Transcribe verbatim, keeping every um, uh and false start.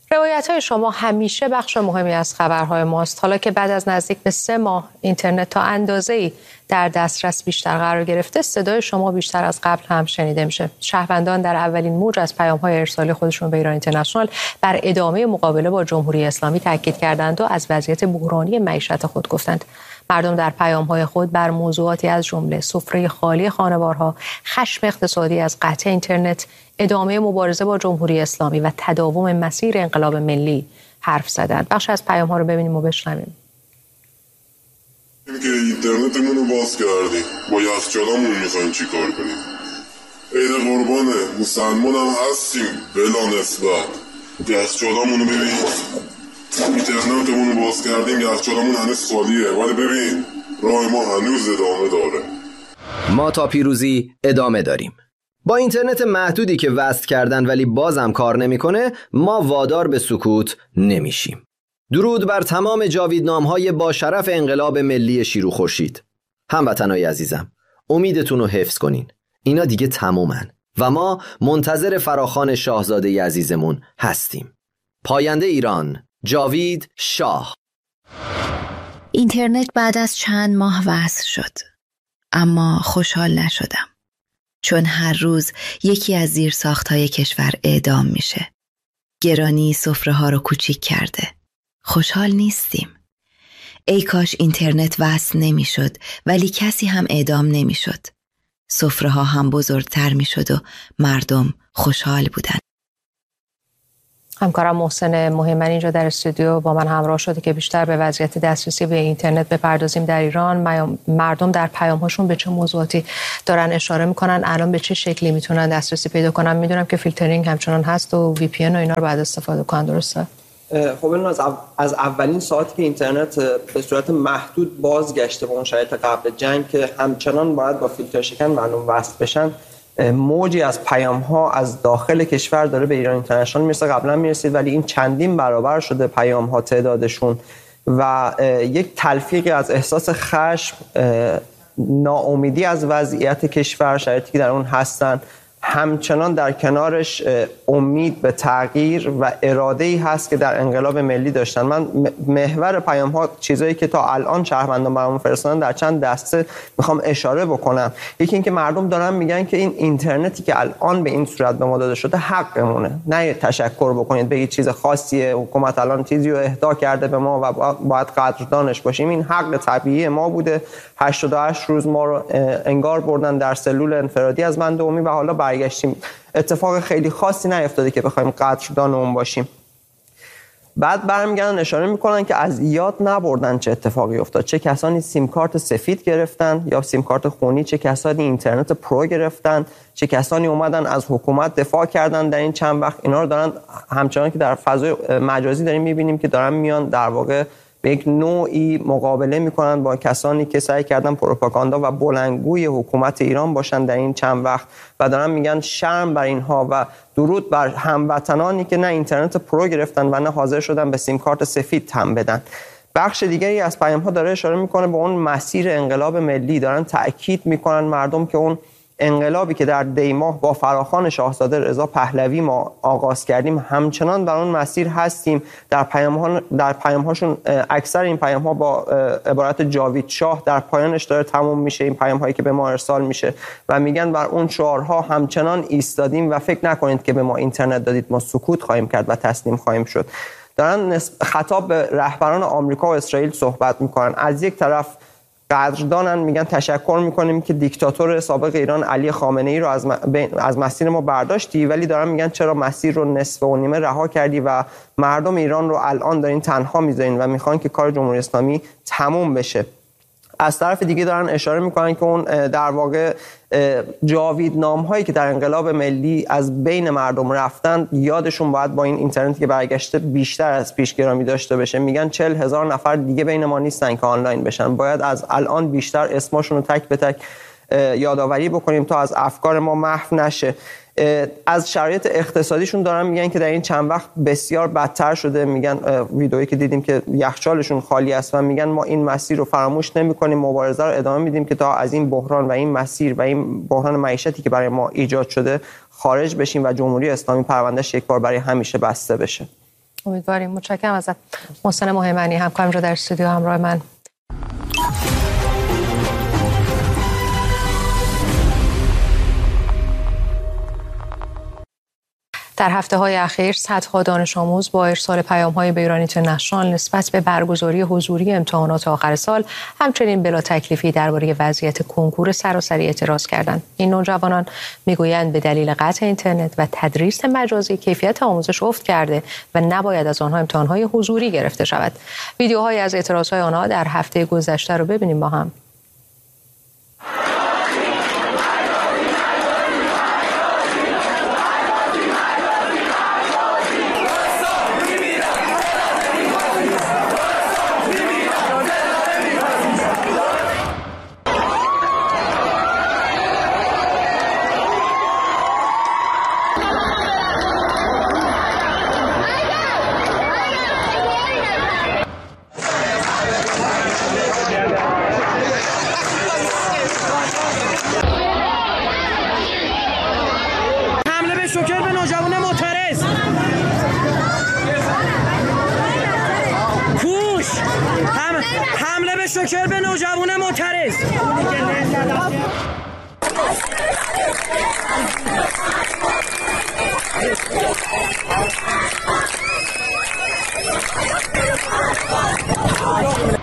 روایت‌های شما همیشه بخش مهمی از خبرهای ماست. حالا که بعد از نزدیک به سه ماه اینترنت تا اندازه‌ای در دسترس بیشتر قرار گرفته، صدای شما بیشتر از قبل هم شنیده میشه. شهروندان در اولین موج از پیام‌های ارسالی خودشون به ایران اینترنشنال بر ادامه مقابله با جمهوری اسلامی تاکید کردند و از وضعیت بحرانی معیشت خود گفتند. مردم در پیام‌های خود بر موضوعاتی از جمله سفره خالی خانوارها، خشم اقتصادی از قطع اینترنت، ادامه مبارزه با جمهوری اسلامی و تداوم مسیر انقلاب ملی حرف زدند. بخش از پیام‌ها رو ببینیم و بشنویم. اینکه اینترنتمون رو باز کردیم، با یخچالامون میخوایم چی کار کنیم؟ عید قربانه، مسلمان هم هستیم بلا نسبت. یخچالامون رو ببین، اینترنتمون رو باز کردیم، یخچالامون هنوز خالیه، ولی ببین راه ما هنوز ادامه داره. ما تا پیروزی ادامه داریم. با اینترنت محدودی که وصل کردن ولی بازم کار نمیکنه، ما وادار به سکوت نمیشیم. درود بر تمام جاویدنام‌های با شرف انقلاب ملی شیرو خورشید. هموطنای عزیزم، امیدتون رو حفظ کنین. اینا دیگه تمومن و ما منتظر فراخوان شاهزاده عزیزمون هستیم. پاینده ایران، جاوید شاه. اینترنت بعد از چند ماه وصل شد، اما خوشحال نشدم، چون هر روز یکی از زیرساخت‌های کشور اعدام میشه. گرانی سفره ها رو کوچیک کرده. خوشحال نیستیم. ای کاش اینترنت وصل نمیشد ولی کسی هم اعدام نمیشد. سفره ها هم بزرگتر میشد و مردم خوشحال بودن. همکارم محسن مهمنی اینجا در استودیو با من همراه شده که بیشتر به وضعیت دسترسی به اینترنت بپردازیم در ایران. مردم در پیام‌هاشون به چه موضوعاتی دارن اشاره میکنن، الان به چه شکلی میتونن دسترسی پیدا کنن؟ میدونم که فیلترینگ همچنان هست و وی پی ان و اینا رو باید استفاده کنن، درسته؟ خب این از, او... از اولین ساعتی که اینترنت به صورت محدود بازگشته به اون شرایط قبل جنگ که همچنان باید با فیلتر شکن مردم وصل بشن، موجی از پیام ها از داخل کشور داره به ایران اینترنشنال میرسه. قبلا میرسید ولی این چندین برابر شده پیام ها تعدادشون و یک تلفیقی از احساس خشم، ناامیدی از وضعیت کشور، شرایطی که در اون هستن، همچنان در کنارش امید به تغییر و اراده‌ای هست که در انقلاب ملی داشتن. من محور پیام ها چیزایی که تا الان شهروندان برامون فرستادن در چند دسته میخوام اشاره بکنم. یکی این که مردم دارن میگن که این اینترنتی که الان به این صورت به ما داده شده حقمونه، نه تشکر بکنید بگید چیز خاصیه، حکومت الان چیزی رو اهدا کرده به ما و باید قدردانش باشیم. این حق طبیعی ما بوده. هشتاد و هشت روز ما رو انگار بردن در سلول انفرادی از بند عمومی و حالا برگشتیم. اتفاق خیلی خاصی نیفتاده که بخوایم قدردان اون باشیم. بعد برمیگردن اشاره میکنن که از یاد نبردن چه اتفاقی افتاد، چه کسانی سیم کارت سفید گرفتن یا سیم کارت خونی، چه کسانی اینترنت پرو گرفتن، چه کسانی اومدن از حکومت دفاع کردن در این چند وقت. اینا رو دارن همچنان که در فضای مجازی داریم میبینیم که دارن میان در واقع به یک نوعی مقابله میکنن با کسانی که سعی کردن پروپاگاندا و بلندگوی حکومت ایران باشن در این چند وقت و دارن میگن شرم بر اینها و درود بر هموطنانی که نه اینترنت پرو گرفتن و نه حاضر شدن به سیم کارت سفید هم بدن. بخش دیگری از پیام ها داره اشاره میکنه به اون مسیر انقلاب ملی. دارن تأکید میکنن مردم که اون انقلابی که در دی ماه با فراخوان شاهزاده رضا پهلوی ما آغاز کردیم همچنان در اون مسیر هستیم. در پیام ها در پیام هاشون اکثر این پیام ها با عبارت جاوید شاه در پایانش داره تموم میشه. این پیام هایی که به ما ارسال میشه و میگن بر اون شعارها همچنان ایستادیم و فکر نکنید که به ما اینترنت دادید ما سکوت خواهیم کرد و تسلیم خواهیم شد. دارن خطاب به رهبران آمریکا و اسرائیل صحبت میکنن. از یک طرف قدردانن، میگن تشکر میکنیم که دیکتاتور سابق ایران علی خامنه‌ای رو از از مسیر ما برداشتی، ولی دارن میگن چرا مسیر رو نصف و نیمه رها کردی و مردم ایران رو الان دارین تنها میذارین و میخوان که کار جمهوری اسلامی تموم بشه. از طرف دیگه دارن اشاره میکنن که اون در واقع جاویدنام هایی که در انقلاب ملی از بین مردم رفتن یادشون باید با این اینترنتی که برگشته بیشتر از پیش گرامی داشته بشه. میگن چهل هزار نفر دیگه بین ما نیستن که آنلاین بشن، باید از الان بیشتر اسمشون رو تک به تک یادآوری بکنیم تا از افکار ما محو نشه. از شرایط اقتصادیشون دارن میگن که در این چند وقت بسیار بدتر شده. میگن ویدئویی که دیدیم که یخچالشون خالی است و میگن ما این مسیر رو فراموش نمی‌کنیم، مبارزه رو ادامه میدیم که تا از این بحران و این مسیر و این بحران معیشتی که برای ما ایجاد شده خارج بشیم و جمهوری اسلامی پروندهش یک بار برای همیشه بسته بشه. امیدواریم. متشکرم ازت محسن مهیمنی، همکارم رو در استودیو همراه من. در هفته‌های اخیر صدها دانش آموز با ارسال پیام‌های به ایران اینترنشنال نسبت به برگزاری حضوری امتحانات آخر سال همچنین بلا تکلیفی درباره وضعیت کنکور سراسری اعتراض کردند. این نوجوانان میگویند به دلیل قطع اینترنت و تدریس مجازی کیفیت آموزش افت کرده و نباید از آنها امتحان‌های حضوری گرفته شود. ویدیوهایی از اعتراض‌های آنها در هفته گذشته رو ببینیم با هم. شوکر به نوجوان معترض، کوش هم حمله به شوکر به نوجوان معترض.